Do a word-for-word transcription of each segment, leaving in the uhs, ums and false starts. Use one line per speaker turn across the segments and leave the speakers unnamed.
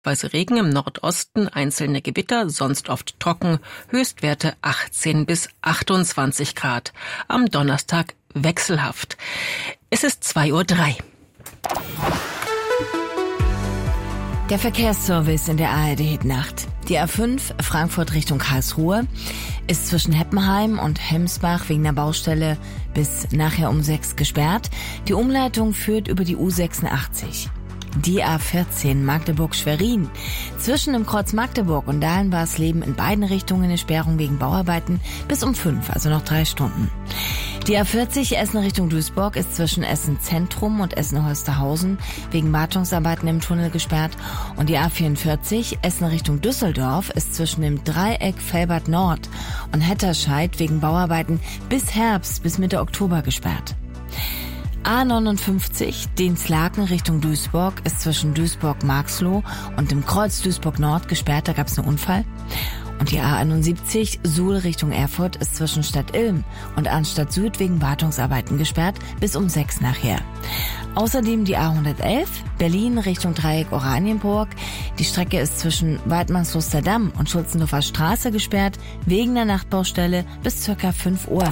Weise Regen im Nordosten, einzelne Gewitter, sonst oft trocken, Höchstwerte achtzehn bis achtundzwanzig Grad. Am Donnerstag wechselhaft. Es ist zwei Uhr drei.
Der Verkehrsservice in der A R D-Hitnacht. Die A fünf Frankfurt Richtung Karlsruhe ist zwischen Heppenheim und Hemsbach wegen der Baustelle bis nachher um sechs gesperrt. Die Umleitung führt über die U sechsundachtzig. Die A vierzehn Magdeburg-Schwerin. Zwischen dem Kreuz Magdeburg und Dahlenbarsleben in beiden Richtungen eine Sperrung wegen Bauarbeiten bis um fünf, also noch drei Stunden. Die A vierzig Essen Richtung Duisburg ist zwischen Essen Zentrum und Essen-Holsterhausen wegen Wartungsarbeiten im Tunnel gesperrt. Und die A vierundvierzig Essen Richtung Düsseldorf ist zwischen dem Dreieck Felbert Nord und Hetterscheid wegen Bauarbeiten bis Herbst, bis Mitte Oktober gesperrt. A neunundfünfzig, Dinslaken Richtung Duisburg, ist zwischen Duisburg-Marxloh und dem Kreuz Duisburg-Nord gesperrt, da gab es einen Unfall. Und die A einundsiebzig, Suhl Richtung Erfurt, ist zwischen Stadt Ilm und Arnstadt Süd wegen Wartungsarbeiten gesperrt, bis um sechs nachher. Außerdem die A hundertelf, Berlin Richtung Dreieck Oranienburg. Die Strecke ist zwischen Weidmannsluster Damm und Schulzendorfer Straße gesperrt, wegen der Nachtbaustelle bis circa fünf Uhr.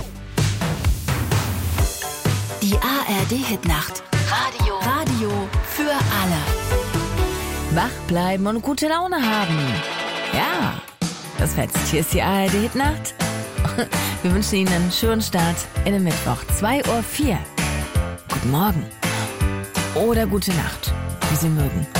Die A R D-Hitnacht. Radio. Radio für alle.
Wach bleiben und gute Laune haben. Ja, das fetzt. Hier ist die A R D-Hitnacht. Wir wünschen Ihnen einen schönen Start in den Mittwoch. zwei Uhr vier. Guten Morgen. Oder gute Nacht, wie Sie mögen.